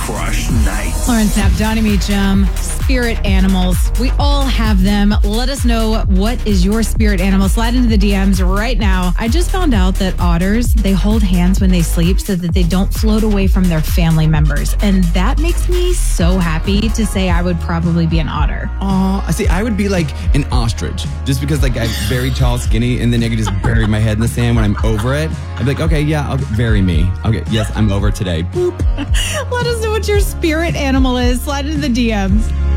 Crush Night. Lauren Sapp, Donnie Meacham, spirit animals. We all have them. Let us know, what is your spirit animal? Slide into the DMs right now. I just found out that otters, they hold hands when they sleep so that they don't float away from their family members. And that makes me so happy to say I would probably be an otter. I see. I would be like an ostrich, just because like I'm very tall, skinny, and then I could just bury my head in the sand when I'm over it. I'd be like, okay, yeah, I'll bury me. Okay, yes, I'm over today. Boop. Let us know what your spirit animal is. Slide into the DMs.